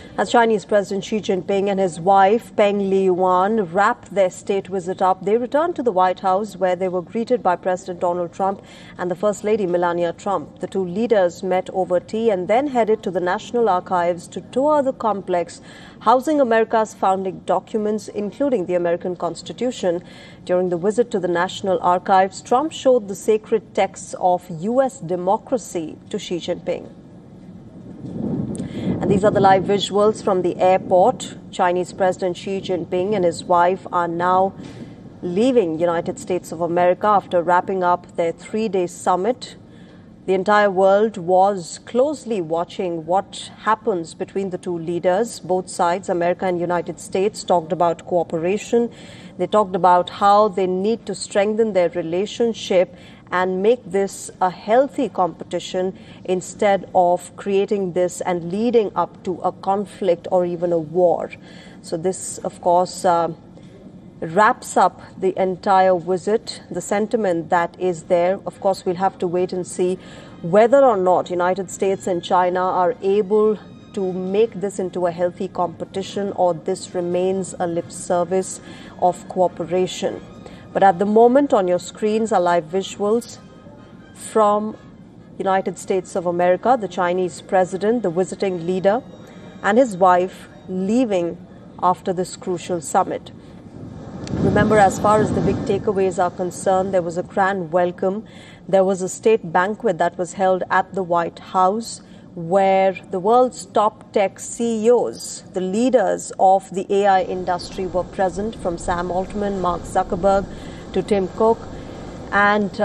As Chinese President Xi Jinping and his wife Peng Liyuan wrapped their state visit up, they returned to the White House where they were greeted by President Donald Trump and the First Lady Melania Trump. The two leaders met over tea and then headed to the National Archives to tour the complex housing America's founding documents, including the American Constitution. During the visit to the National Archives, Trump showed the sacred texts of U.S. democracy to Xi Jinping. And these are the live visuals from the airport. Chinese President Xi Jinping and his wife are now leaving United States of America after wrapping up their three-day summit. The entire world was closely watching what happens between the two leaders. Both sides, America and United States, talked about cooperation. They talked about how they need to strengthen their relationship and make this a healthy competition instead of creating this and leading up to a conflict or even a war. So this, of course, wraps up the entire visit, the sentiment that is there. Of course, we'll have to wait and see whether or not United States and China are able to make this into a healthy competition or this remains a lip service of cooperation. But at the moment on your screens are live visuals from United States of America, the Chinese president, the visiting leader, and his wife leaving after this crucial summit. Remember, as far as the big takeaways are concerned, there was a grand welcome. There was a state banquet that was held at the White House where the world's top tech CEOs, the leaders of the AI industry were present, from Sam Altman, Mark Zuckerberg to Tim Cook, and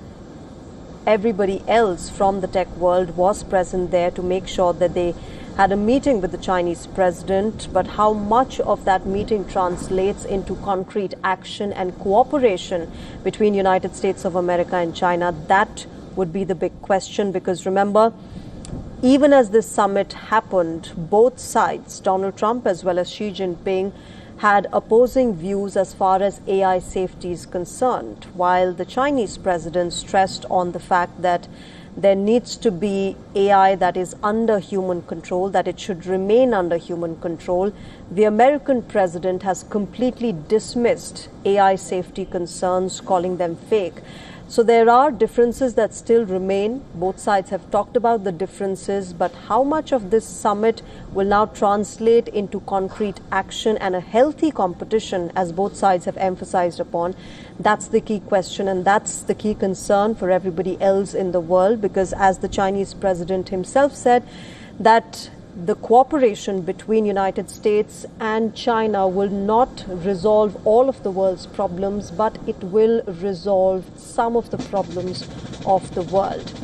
everybody else from the tech world was present there to make sure that they had a meeting with the Chinese president. But how much of that meeting translates into concrete action and cooperation between United States of America and China, that would be the big question. Because remember, even as this summit happened, both sides, Donald Trump as well as Xi Jinping, had opposing views as far as AI safety is concerned, while the Chinese president stressed on the fact that there needs to be AI that is under human control, that it should remain under human control. The American president has completely dismissed AI safety concerns, calling them fake. So there are differences that still remain. Both sides have talked about the differences, but how much of this summit will now translate into concrete action and a healthy competition, as both sides have emphasized upon, that's the key question, and that's the key concern for everybody else in the world. Because as the Chinese president himself said, that the cooperation between United States and China will not resolve all of the world's problems, but it will resolve some of the problems of the world.